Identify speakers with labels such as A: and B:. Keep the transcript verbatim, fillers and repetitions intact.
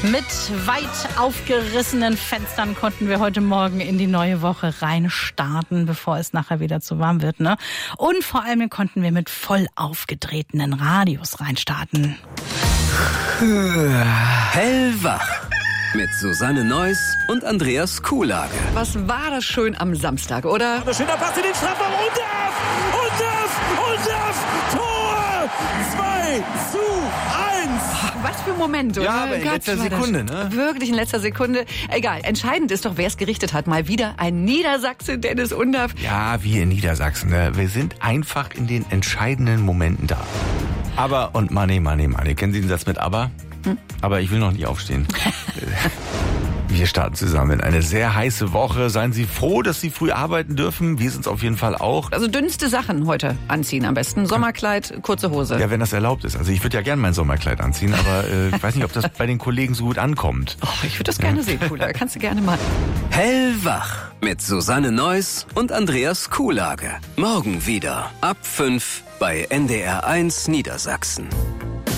A: Mit weit aufgerissenen Fenstern konnten wir heute Morgen in die neue Woche reinstarten, bevor es nachher wieder zu warm wird, ne? Und vor allem konnten wir mit voll aufgetretenen Radios reinstarten.
B: Hellwach mit Susanne Neuss und Andreas Kuhlage.
C: Was war das schön am Samstag, oder?
D: Der schöner Pass in den Strafraum und darf! Und darf! Und darf! Tor! zwei zu eins!
C: Was für ein Moment, oder?
E: Ja, aber in
C: Gott,
E: letzter
C: war das
E: Sekunde, ne?
C: Wirklich in letzter Sekunde. Egal, entscheidend ist doch, wer es gerichtet hat. Mal wieder ein Niedersachse, Dennis Undaff.
E: Ja, wie in Niedersachsen. Ne? Wir sind einfach in den entscheidenden Momenten da. Aber und Money, Money, Money. Kennen Sie den Satz mit Aber? Hm? Aber ich will noch nicht aufstehen. Wir starten zusammen in eine sehr heiße Woche. Seien Sie froh, dass Sie früh arbeiten dürfen. Wir sind es auf jeden Fall auch.
C: Also dünnste Sachen heute anziehen am besten. Sommerkleid, kurze Hose.
E: Ja, wenn das erlaubt ist. Also ich würde ja gerne mein Sommerkleid anziehen, aber äh, ich weiß nicht, ob das bei den Kollegen so gut ankommt.
C: Oh, ich würde das gerne sehen, Cooler. Kannst du gerne mal.
B: Hellwach mit Susanne Neuss und Andreas Kuhlage. Morgen wieder ab fünf bei N D R eins Niedersachsen.